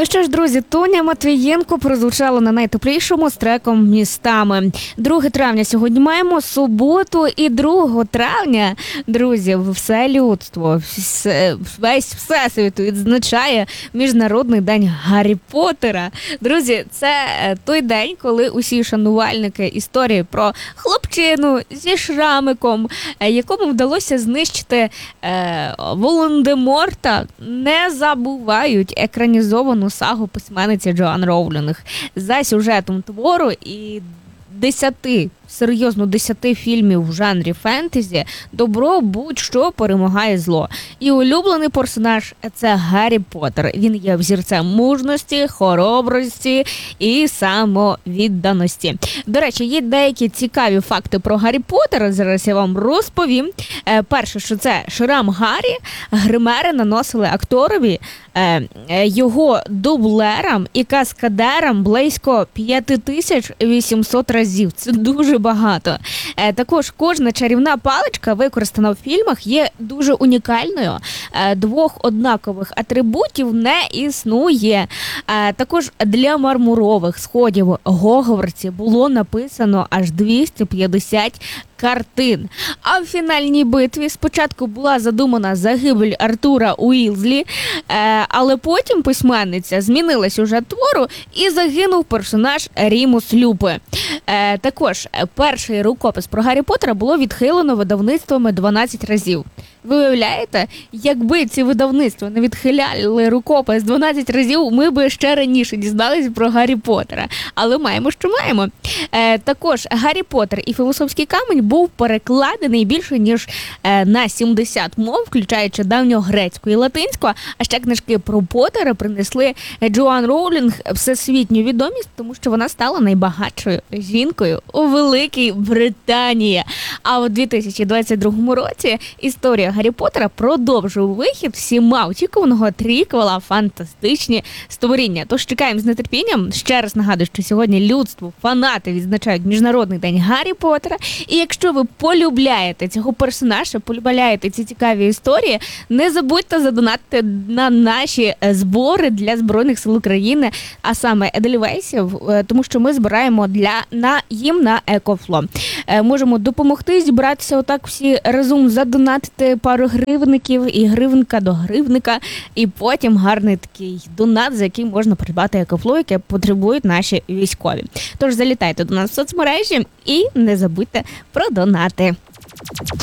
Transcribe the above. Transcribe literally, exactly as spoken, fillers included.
Ну що ж, друзі, Тоня Матвієнко прозвучала на найтеплішому з треком «Містами». друге травня сьогодні маємо суботу, і другого травня, друзі, все людство, все, весь всесвіт відзначає Міжнародний день Гаррі Поттера. Друзі, це той день, коли усі шанувальники історії про хлопчину зі шрамиком, якому вдалося знищити е, Волан-де-Морта, не забувають екранізовану сагу письменниці Джоан Роулінг. За сюжетом твору і десяти, серйозно десяти фільмів в жанрі фентезі добро будь-що перемагає зло. І улюблений персонаж – це Гаррі Поттер. Він є взірцем мужності, хоробрості і самовідданості. До речі, є деякі цікаві факти про Гаррі Поттера, зараз я вам розповім. Перше, що це шрам Гаррі гримери наносили акторові, його дублерам і каскадерам близько п'ять тисяч вісімсот разів. Це дуже багато. Також кожна чарівна паличка, використана в фільмах, є дуже унікальною. Двох однакових атрибутів не існує. Також для мармурових сходів Гогвартсі було написано аж двісті п'ятдесят картин. А в фінальній битві спочатку була задумана загибель Артура Уізлі, але потім письменниця змінила сюжет твору і загинув персонаж Рімус Люпи. Також перший рукопис про Гаррі Поттера було відхилено видавництвами дванадцять разів. Ви уявляєте, якби ці видавництва не відхиляли рукопис дванадцять разів, ми би ще раніше дізналися про Гаррі Поттера. Але маємо, що маємо. Е, також Гаррі Поттер і філософський камінь був перекладений більше, ніж е, на сімдесят мов, включаючи давньогрецьку і латинську. А ще книжки про Поттера принесли Джоан Роулінг всесвітню відомість, тому що вона стала найбагатшою жінкою у Великій Британії. А у дві тисячі двадцять другому році історія Гаррі Поттера продовжує вихід всіма очікуваного тріквела «Фантастичні створіння». Тож чекаємо з нетерпінням. Ще раз нагадую, що сьогодні людство, фанати відзначають Міжнародний день Гаррі Поттера. І якщо ви полюбляєте цього персонажа, полюбляєте ці цікаві історії, не забудьте задонатити на наші збори для Збройних сил України, а саме Едельвейсів, тому що ми збираємо для, на, їм на Екофло. Можемо допомогти зібратися отак всі разом, задонатити пару гривників і гривника до гривника, і потім гарний такий донат, за який можна придбати Екофло, яке потребують наші військові. Тож залітайте до нас в соцмережі і не забудьте про донати.